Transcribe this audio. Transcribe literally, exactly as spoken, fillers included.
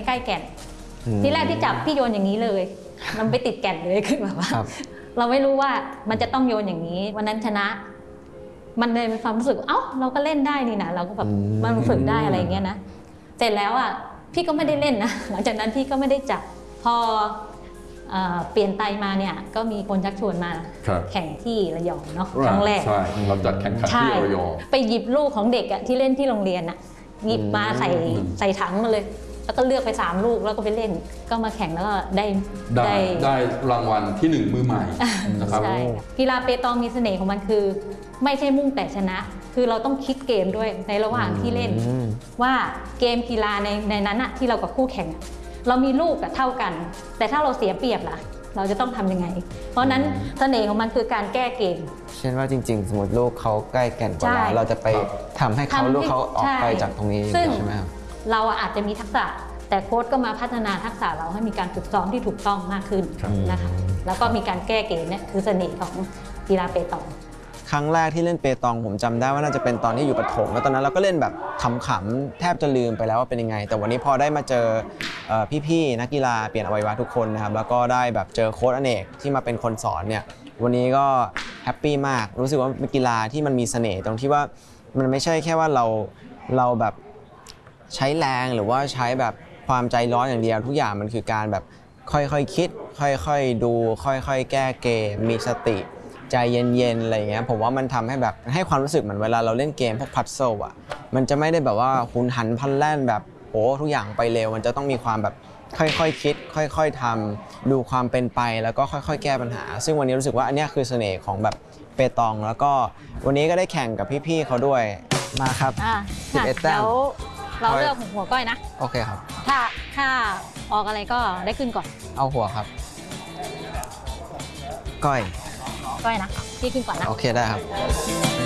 ใกล้แก่นที่แรกที่จับพี่โยนอย่างนี้เลยมันไปติดแก่นเลยคือแบบว่าเราไม่รู้ว่ามันจะต้องโยนอย่างนี้วันนั้นชนะมันเลยมีความรู้สึกเอ้าเราก็เล่นได้นี่นะเราก็แบบมันฝึกได้อะไรเงี้ยนะเสร็จแล้วอ่ะพี่ก็ไม่ได้เล่นนะหลังจากนั้นพี่ก็ไม่ได้จับพอเปลี่ยนไตมาเนี่ยก็มีคนชักชวนมาแข่งที่ระยองเนาะครั้งแรกใช่เราจัดแข่งขันที่ระยองไปหยิบลูกของเด็กอะที่เล่นที่โรงเรียนอะหยิบมาใส่ใส่ถังมาเลยแล้วก็เลือกไปสามลูกแล้วก็ไปเล่นก็มาแข่งแล้วก็ได้ได้ได้รางวัลที่หนึ่งมือใหม่นะครับใช่กีฬาเปตองมีเสน่ห์ของมันคือไม่ใช่มุ่งแต่ชนะคือเราต้องคิดเกมด้วยในระหว่างที่เล่นว่าเกมกีฬาในในนั้นอะที่เรากับคู่แข่งเรามีลูกกับเท่ากันแต่ถ้าเราเสียเปรียบล่ะเราจะต้องทำยังไงเพราะนั้นเสน่ห์ของมันคือการแก้เกมเช่นว่าจริงๆสมมติลูกเขาใกล้แก่นกว่าเราเราจะไปทำให้เขาลูกเขาออกไปจากตรงนี้ใช่ไหมครับเราอาจจะมีทักษะแต่โค้ชก็มาพัฒนาทักษะเราให้มีการฝึกซ้อมที่ถูกต้องมากขึ้นนะคะแล้วก็มีการแก้เกมเนี่ยคือเสน่ห์ของกีฬาเปตองครั้งแรกที่เล่นเปตองผมจำได้ว่าน่าจะเป็นตอนที่อยู่ประถมแล้วตอนนั้นเราก็เล่นแบบขำๆแทบจะลืมไปแล้วว่าเป็นยังไงแต่วันนี้พอได้มาเจอพี่ๆนักกีฬาเปลี่ยนอวัยวะทุกคนนะครับแล้วก็ได้แบบเจอโค้ชอเนกที่มาเป็นคนสอนเนี่ยวันนี้ก็แฮปปี้มากรู้สึกว่าเป็นกีฬาที่มันมีเสน่ห์ตรงที่ว่ามันไม่ใช่แค่ว่าเราเราแบบใช้แรงหรือว่าใช้แบบความใจร้อนอย่างเดียวทุกอย่างมันคือการแบบค่อยๆ ค, คิดค่อยๆดูค่อยๆแก้เกมมีสติใจเย็นๆอะไรเงี้ยผมว่ามันทำให้แบบให้ความรู้สึกเหมือนเวลาเราเล่นเกมพวกพัซเซิลอ่ะมันจะไม่ได้แบบว่าหุนหันพลันแล่นแบบโอ้ทุกอย่างไปเร็วมันจะต้องมีความแบบค่อยๆ ค, คิดค่อยๆทำดูความเป็นไปแล้วก็ค่อยๆแก้ปัญหาซึ่งวันนี้รู้สึกว่าอันนี้คือเสน่ห์ของแบบเปตองแล้วก็วันนี้ก็ได้แข่งกับพี่ๆเขาด้วยมาครับสิบเอ็ดแต้มเราเลือกหัวก้อยนะโอเคครับถ้าถ้าออกอะไรก็ได้ขึ้นก่อนเอาหัวครับก้อยก้อยนะพี่ขึ้นก่อนนะโอเคได้ครับ